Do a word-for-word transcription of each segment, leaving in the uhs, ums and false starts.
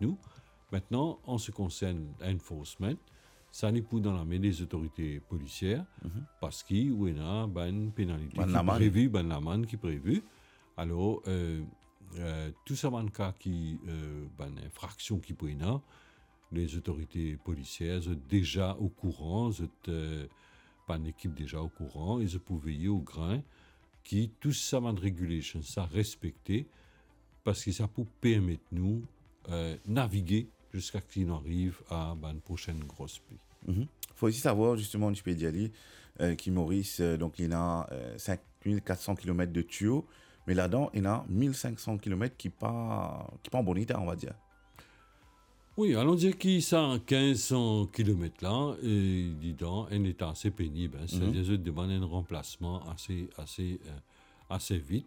nous. Maintenant, en ce qui concerne l'enforcement, ça n'est plus dans la main des autorités policières mm-hmm. parce qu'il y a une pénalité ben qui est prévue, une amende qui est prévue. Alors, euh, euh, tout ça, dans le cas qui euh, une infraction qui peut y avoir, les autorités policières sont déjà au courant, sont euh, pas une équipe déjà au courant, ils peuvent veiller au grain qui tout ça de régulation, ça respecter parce que ça peut permettre nous euh, naviguer jusqu'à ce qu'on arrive à une prochaine grosse pluie. Il mm-hmm. faut aussi savoir justement, je peux dire, euh, qui Maurice, euh, donc il y a euh, cinq mille quatre cents kilomètres de tuyaux, mais là-dedans il y a mille cinq cents kilomètres qui pas qui pas en bon état, on va dire. Oui, allons dire qu'il y a quinze cents kilomètres là, et dedans, un état assez pénible. Hein, c'est-à-dire que je demande un remplacement assez, assez, euh, assez vite.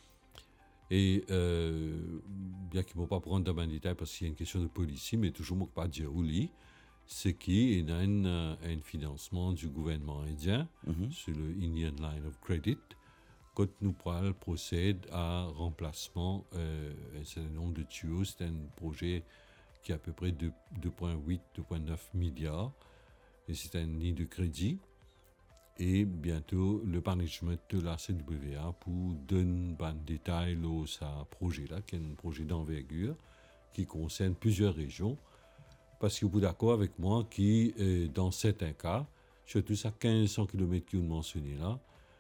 Et euh, bien qu'il ne faut pas prendre dans le détail parce qu'il y a une question de police, mais toujours ne pas dire où il c'est qu'il y a un, un financement du gouvernement indien mm-hmm. sur le Indian Line of Credit. Quand nous procède à remplacement euh, un certain nombre de tuyaux, c'est un projet qui est à peu près deux virgule huit à deux virgule neuf milliards. Et c'est une ligne de crédit. Et bientôt, le management de la C W A pour donner un détail à ce projet-là, qui est un projet d'envergure qui concerne plusieurs régions. Parce que vous êtes d'accord avec moi que euh, dans certains cas, surtout ces quinze cents kilomètres que vous mentionnez là,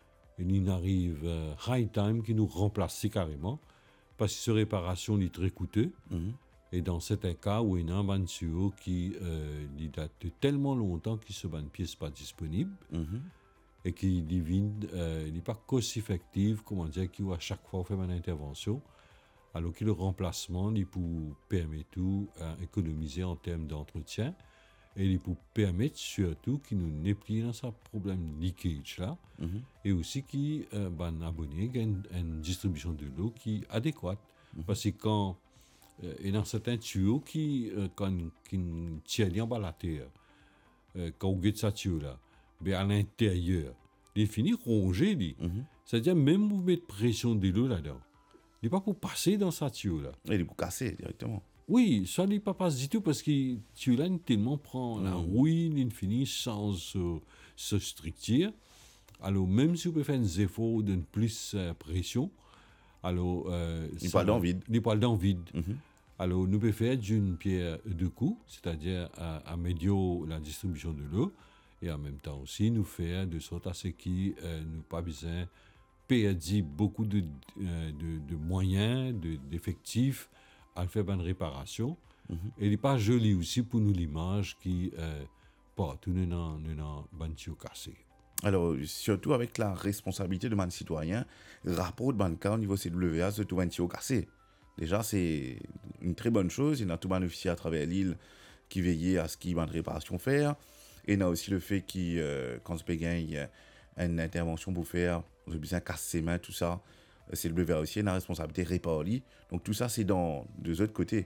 il arrive euh, high time qui nous remplace carrément, parce que cette réparation est très coûteuse. Mm-hmm. Et dans certains cas où il y a un tuyau qui euh, date de tellement longtemps que ce pièce n'est pas disponible mm-hmm. et qui n'est euh, pas cost-effective, comment dire, qui à chaque fois fait une intervention, alors que le remplacement il peut permettre d'économiser en termes d'entretien et il peut permettre surtout qu'il nous n'ait plus dans ce problème de leakage là mm-hmm. et aussi qu'il euh, ben, abonné a une, une distribution de l'eau qui est adéquate mm-hmm. parce que quand Euh, et dans certains tuyaux qui, euh, quand, qui tiennent en bas la terre, euh, quand on guette ce tuyau-là, ben à l'intérieur, il finit rongé. Mm-hmm. C'est-à-dire, même vous mettez pression de l'eau là-dedans, il n'est pas pour passer dans ce tuyau-là. Il est pour casser directement. Oui, ça n'est pas passer du tout parce que le tuyau-là, tellement prend mm-hmm. la rouille, il finit sans se, se structurer. Alors, même si vous pouvez faire un effort de plus euh, pression, alors. Euh, il parle dans vide. Il parle dans vide. Mm-hmm. Alors, nous pouvons faire d'une pierre deux coups, c'est-à-dire à, à améliorer la distribution de l'eau, et en même temps aussi nous faire de sorte à ce qu'il euh, nous pas besoin perdre beaucoup de, euh, de, de moyens, de, d'effectifs à faire une réparation. Mm-hmm. Et il n'est pas joli aussi pour nous l'image qui euh, partout nous avons un tuyau cassé. Alors, surtout avec la responsabilité de mon citoyen, rapport de mon cas au niveau C W A, c'est tout un tuyau cassé. Déjà, c'est une très bonne chose. Il y a tout un officier à travers l'île qui veillait à ce qu'il y ait une réparation faire. Et il y a aussi le fait que euh, quand on gagne une intervention pour faire, on a besoin de casser ses mains, tout ça. C'est le W A aussi, il y a une responsabilité réparée. Donc tout ça, c'est dans deux autres côtés.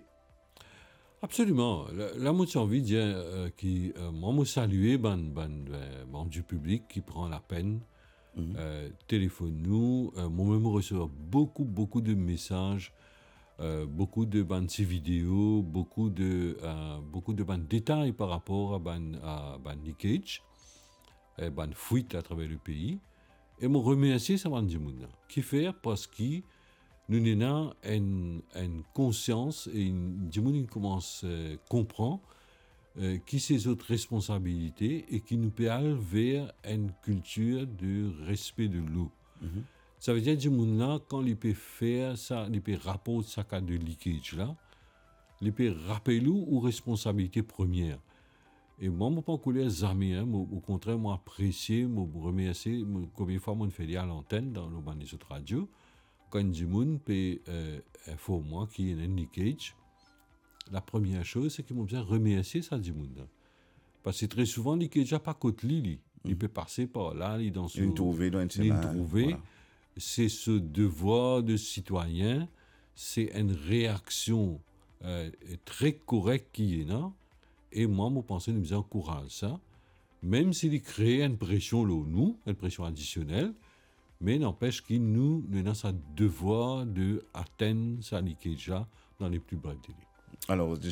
Absolument. Là, moi, j'ai envie de dire euh, que euh, moi, je salue ben, ben, ben, ben, du public qui prend la peine. Mm-hmm. Euh, téléphone-nous. Euh, moi-même, je reçois beaucoup, beaucoup de messages. Euh, beaucoup de bandes vidéos, beaucoup de euh, beaucoup de bandes détails par rapport à ban à ban leakage, et ban fuite à travers le pays. Et me remercier ça bande monde qui fait parce que nous avons une, une conscience et une monde commence à comprendre euh, qui ses autres responsabilités et qui nous peut aller vers une culture de respect de l'eau. Mm-hmm. Ça veut dire que les gens, quand ils peuvent faire ça, ils peuvent rapporter ça cas de leakage là, ils peuvent rappeler aux responsabilités premières. Et moi, je ne pense pas que les amis, hein, au contraire, moi, apprécier, moi, remercier, combien de fois, moi, je fais à l'antenne dans les autres radios, quand les gens peut euh, informer moi qu'il y a un leakage, la première chose, c'est qu'ils m'ont bien remercier ça du monde. Parce que très souvent, le leakage n'a pas côté lui, il peut passer par là, il dans une trouver, dans une semaine. C'est ce devoir de citoyen, c'est une réaction euh, très correcte qui est là. Et moi, je pense que nous encourageons ça, même s'il crée une pression, là, nous, une pression additionnelle, mais n'empêche que nous, nous avons ce devoir d'atteindre ça dans les plus brefs délais. Alors,